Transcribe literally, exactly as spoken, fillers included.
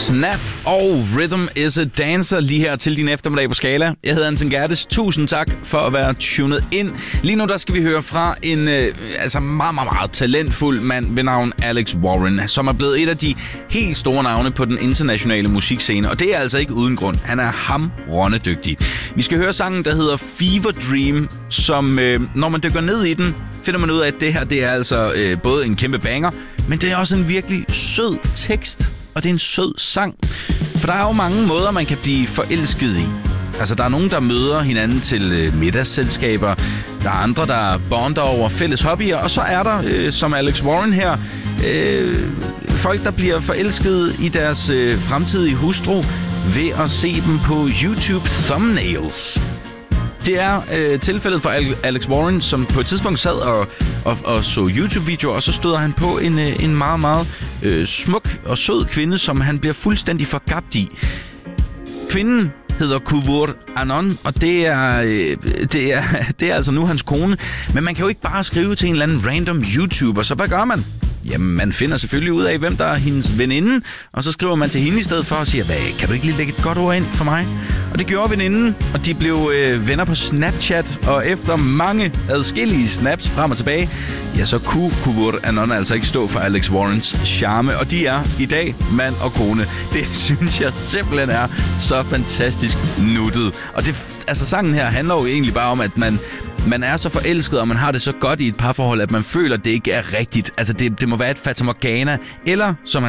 Snap og Rhythm is a Dancer lige her til din eftermiddag på Skala. Jeg hedder Anton Gerdes. Tusind tak for at være tunet ind. Lige nu der skal vi høre fra en øh, altså meget, meget, meget talentfuld mand ved navn Alex Warren, som er blevet et af de helt store navne på den internationale musikscene. Og det er altså ikke uden grund. Han er hamrende dygtig. Vi skal høre sangen, der hedder Fever Dream, som øh, når man dykker ned i den, finder man ud af, at det her det er altså øh, både en kæmpe banger, men det er også en virkelig sød tekst. Og det er en sød sang. For der er jo mange måder, man kan blive forelsket i. Altså, der er nogen, der møder hinanden til øh, middagsselskaber. Der er andre, der bonder over fælles hobbyer. Og så er der, øh, som Alex Warren her, øh, folk, der bliver forelsket i deres øh, fremtidige hustru ved at se dem på YouTube thumbnails. Det er øh, tilfældet for Alex Warren, som på et tidspunkt sad og, og, og så YouTube-videoer, og så støder han på en, øh, en meget, meget øh, smuk og sød kvinde, som han bliver fuldstændig forgabt i. Kvinden hedder Kuvur Anon, og det er, øh, det, er, det er altså nu hans kone. Men man kan jo ikke bare skrive til en eller anden random YouTuber, så hvad gør man? Jamen, man finder selvfølgelig ud af, hvem der er hendes veninde, og så skriver man til hende i stedet for og siger, hvad, kan du ikke lige lægge et godt ord ind for mig? Og det gjorde veninden, og de blev øh, venner på Snapchat, og efter mange adskillige snaps frem og tilbage, ja, så kunne Kuvur Anon altså ikke stå for Alex Warrens charme, og de er i dag mand og kone. Det synes jeg simpelthen er så fantastisk nuttet. Og det, altså sangen her handler jo egentlig bare om, at man Man er så forelsket, og man har det så godt i et parforhold, at man føler, at det ikke er rigtigt. Altså, det, det må være et fatamorgana, eller som